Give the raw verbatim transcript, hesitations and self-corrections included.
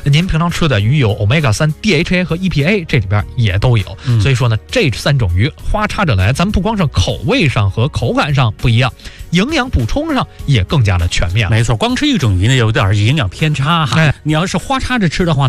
您平常吃的鱼有 欧米伽三 D H A 和 E P A， 这里边也都有。 嗯、 所以说呢，这三种鱼花插着来，咱们不光是口味上和口感上不一样，营养补充上也更加的全面了。 没错，光吃一种鱼呢，有点营养偏差哈。 哎， 你要是花插着吃的话。